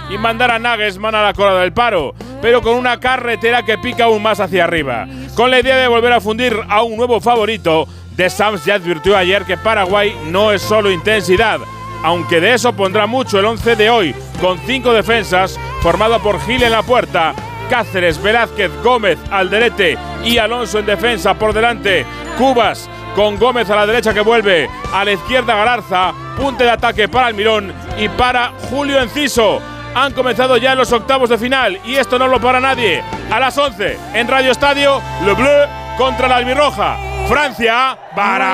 y mandar a Nagelsmann a la cola del paro, pero con una carretera que pica aún más hacia arriba. Con la idea de volver a fundir a un nuevo favorito, Deschamps ya advirtió ayer que Paraguay no es solo intensidad, aunque de eso pondrá mucho el 11 de hoy, con 5 defensas, formado por Gil en la puerta, Cáceres, Velázquez, Gómez, Alderete y Alonso en defensa por delante, Cubas con Gómez a la derecha que vuelve, a la izquierda Galarza, punte de ataque para Almirón y para Julio Enciso. Han comenzado ya los octavos de final y esto no lo para nadie. A las 11 en Radio Estadio, Le Bleu contra la Albirroja. Francia, para